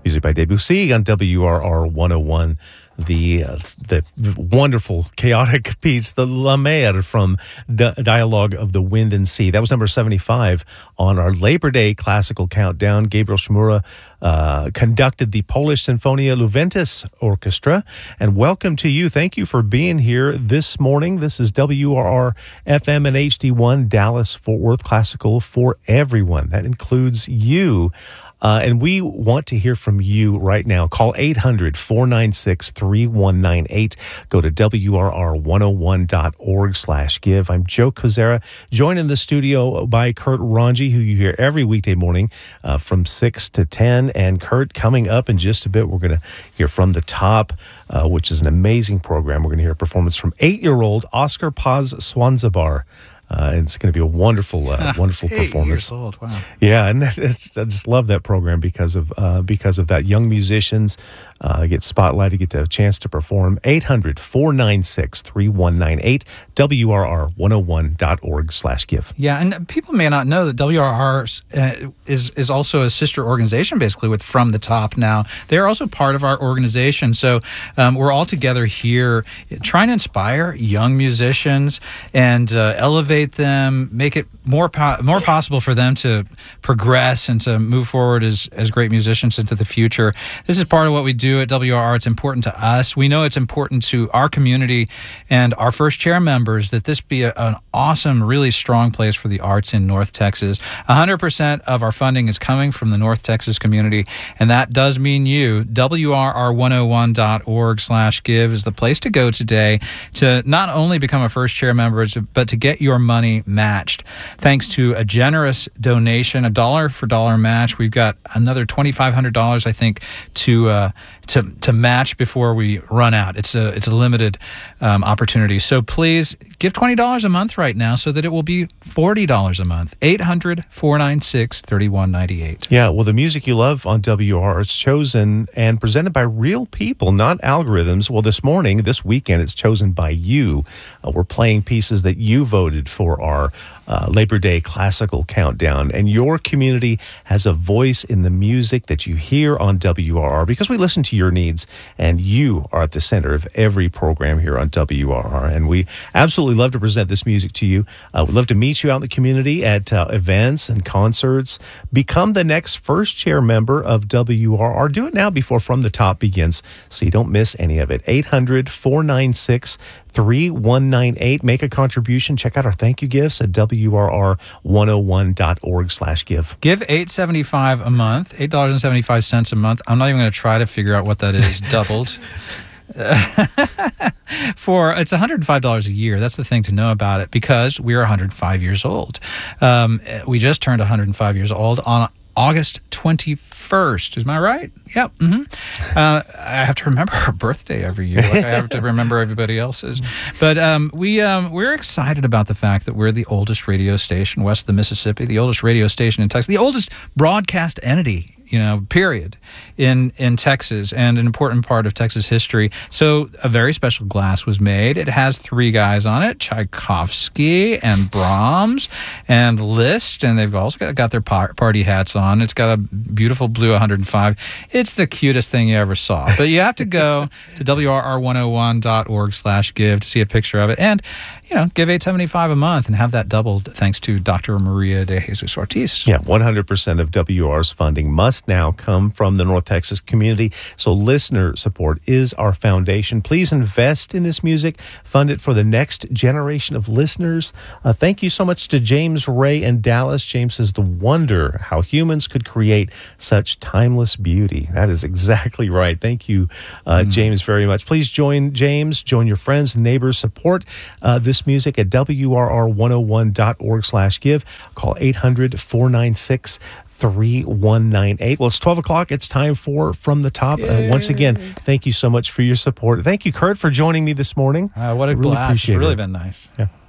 Music by Debussy on WRR 101. The wonderful, chaotic piece, the La Mer from the Dialogue of the Wind and Sea. That was number 75 on our Labor Day classical countdown. Gabriel Chmura conducted the Polish Sinfonia Luventus Orchestra. And welcome to you. Thank you for being here this morning. This is WRR FM and HD1 Dallas Fort Worth Classical for everyone. That includes you. And we want to hear from you right now. Call 800-496-3198. Go to WRR101.org/give. I'm Joe Kozera, joined in the studio by Kurt Ranji, who you hear every weekday morning from 6 to 10. And Kurt, coming up in just a bit, we're going to hear from the top, which is an amazing program. We're going to hear a performance from 8-year-old Oscar Paz Swanzabar. It's going to be a wonderful, wonderful 8 performance. Years old, wow! Yeah, and I just love that program because of that. Young musicians get spotlighted, get a chance to perform. 800-496-3198. WRR101.org/give. Yeah, and people may not know that WRR is also a sister organization, basically, with From the Top now. They're also part of our organization. So we're all together here trying to inspire young musicians and elevate them, make it more possible for them to progress and to move forward as great musicians into the future. This is part of what we do at WRR. It's important to us. We know it's important to our community and our first chair members that this be an awesome, really strong place for the arts in North Texas. 100% of our funding is coming from the North Texas community, and that does mean you. WRR101.org/give is the place to go today to not only become a first chair member, but to get your money matched. Thanks to a generous donation, a dollar for dollar match. We've got another $2,500, I think, to match before we run out. It's a limited opportunity. So please give $20 a month right now so that it will be $40 a month. 800-496-3198. Yeah, well, the music you love on WRR is chosen and presented by real people, not algorithms. Well, this weekend, it's chosen by you. We're playing pieces that you voted for our Labor Day classical countdown, and your community has a voice in the music that you hear on WRR because we listen to your needs, and you are at the center of every program here on WRR, and we absolutely love to present this music to you. We'd love to meet you out in the community at events and concerts. Become the next first chair member of WRR. Do it now before From the Top begins so you don't miss any of it. 800-496-3198. Make a contribution. Check out our thank you gifts at WRR101.org/give. Give $8.75 a month, $8.75 a month. I'm not even going to try to figure out what that is doubled. It's $105 a year. That's the thing to know about it, because we are 105 years old. We just turned 105 years old on August 21st. Is my right? Yep. Mm-hmm. I have to remember our birthday every year, like I have to remember everybody else's. But we're excited about the fact that we're the oldest radio station west of the Mississippi, the oldest radio station in Texas, the oldest broadcast entity, period, in Texas, and an important part of Texas history. So a very special glass was made. It has 3 guys on it, Tchaikovsky and Brahms and Liszt, and they've also got their party hats on. It's got a beautiful blue 105. It's the cutest thing you ever saw. But you have to go to WRR101.org/give to see a picture of it. And, give $8.75 a month and have that doubled thanks to Dr. Maria de Jesus Ortiz. Yeah, 100% of WR's funding must now come from the North Texas community. So listener support is our foundation. Please invest in this music. Fund it for the next generation of listeners. Thank you so much to James Ray in Dallas. James says, the wonder how humans could create such timeless beauty. That is exactly right. Thank you, James, very much. Please join James, join your friends and neighbors. Support this music at WRR101.org/give. Call 800-496-3198. Well, it's 12 o'clock. It's time for From the Top. Once again, thank you so much for your support. Thank you, Kurt, for joining me this morning. What a really blast. It's really been nice. Yeah.